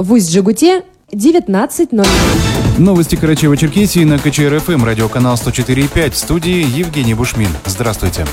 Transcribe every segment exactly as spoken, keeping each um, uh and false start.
В Усть-Джегуте девятнадцать ноль ноль. Новости Карачаево-Черкесии на КЧР-ФМ, радиоканал сто четыре и пять. В студии Евгений Бушмин. Здравствуйте.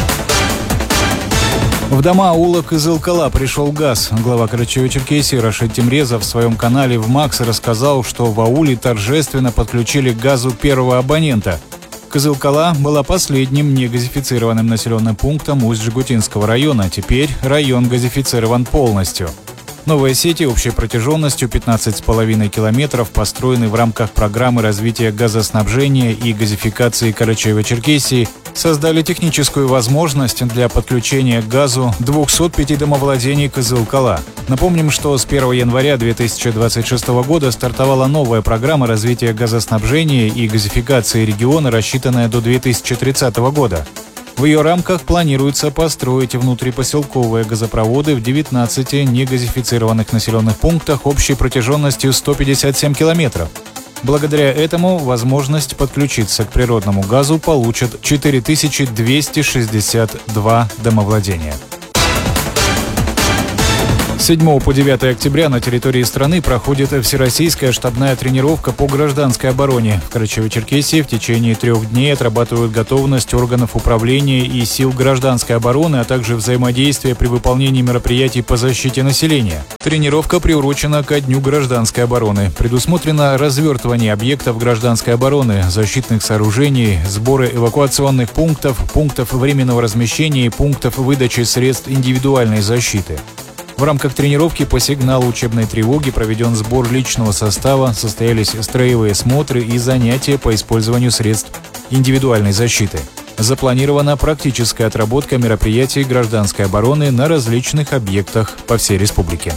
В дома аула Кызылкала пришел газ. Глава Карачаево-Черкесии Рашид Темрезов в своем канале в МАКС рассказал, что в ауле торжественно подключили к газу первого абонента. Кызылкала была последним негазифицированным населенным пунктом Усть-Джегутинского района. Теперь район газифицирован полностью. Новые сети общей протяженностью пятнадцать с половиной километров построены в рамках программы развития газоснабжения и газификации Карачаево-Черкесии, создали техническую возможность для подключения к газу двухсот пяти домовладений Кызылкала. Напомним, что с первого января две тысячи двадцать шестого года стартовала новая программа развития газоснабжения и газификации региона, рассчитанная до две тысячи тридцатого года. В ее рамках планируется построить внутрипоселковые газопроводы в девятнадцати негазифицированных населенных пунктах общей протяженностью сто пятьдесят семь километров. Благодаря этому возможность подключиться к природному газу получат четыре тысячи двести шестьдесят два домовладения. С седьмого по девятое октября на территории страны проходит всероссийская штабная тренировка по гражданской обороне. В Карачаево-Черкесии в течение трех дней отрабатывают готовность органов управления и сил гражданской обороны, а также взаимодействие при выполнении мероприятий по защите населения. Тренировка приурочена ко Дню гражданской обороны. Предусмотрено развертывание объектов гражданской обороны, защитных сооружений, сборы эвакуационных пунктов, пунктов временного размещения и пунктов выдачи средств индивидуальной защиты. В рамках тренировки по сигналу учебной тревоги проведен сбор личного состава, состоялись строевые смотры и занятия по использованию средств индивидуальной защиты. Запланирована практическая отработка мероприятий гражданской обороны на различных объектах по всей республике.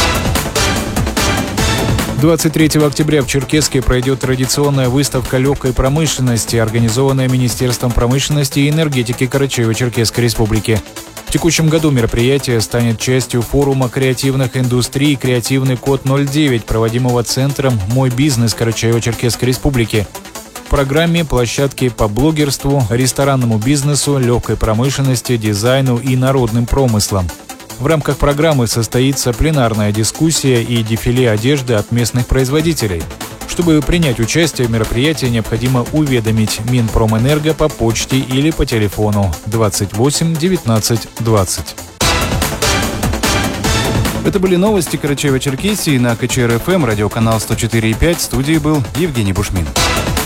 двадцать третьего октября в Черкесске пройдет традиционная выставка легкой промышленности, организованная Министерством промышленности и энергетики Карачаево-Черкесской республики. В текущем году мероприятие станет частью форума креативных индустрий «Креативный код ноль девять», проводимого Центром «Мой бизнес» Карачаево-Черкесской республики. В программе площадки по блогерству, ресторанному бизнесу, легкой промышленности, дизайну и народным промыслам. В рамках программы состоится пленарная дискуссия и дефиле одежды от местных производителей. Чтобы принять участие в мероприятии, необходимо уведомить Минпромэнерго по почте или по телефону двадцать восемь девятнадцать двадцать. Это были новости Карачаево-Черкесии на КЧР-ФМ, радиоканал сто четыре и пять. В студии был Евгений Бушмин.